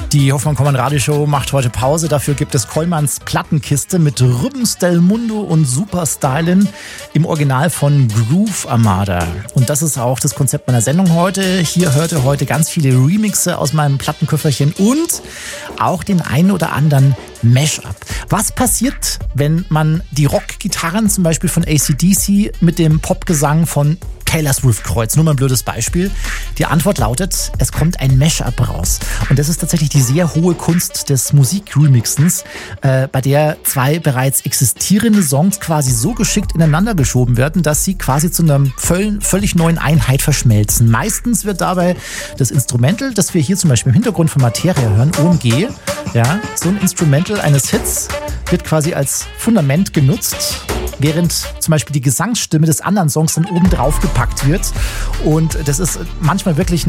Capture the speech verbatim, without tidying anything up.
Die Hoffmann-Kommand-Radio-Show macht heute Pause. Dafür gibt es Kollmanns Plattenkiste mit Rhythms del Mundo und Superstylin im Original von Groove Armada. Und das ist auch das Konzept meiner Sendung heute. Hier hört ihr heute ganz viele Remixe aus meinem Plattenköfferchen und auch den einen oder anderen Mashup. Was passiert, wenn man die Rockgitarren zum Beispiel von A C D C mit dem Popgesang von Taylor Swift kreuzt? Nur mal ein blödes Beispiel. Die Antwort lautet, es kommt ein Mashup raus. Und das ist tatsächlich die sehr hohe Kunst des Musikremixens, äh, bei der zwei bereits existierende Songs quasi so geschickt ineinander geschoben werden, dass sie quasi zu einer völ- völlig neuen Einheit verschmelzen. Meistens wird dabei das Instrumental, das wir hier zum Beispiel im Hintergrund von Materia hören, O M G, ja, so ein Instrumental eines Hits wird quasi als Fundament genutzt, während zum Beispiel die Gesangsstimme des anderen Songs dann oben drauf gepackt wird. Und das ist manchmal wirklich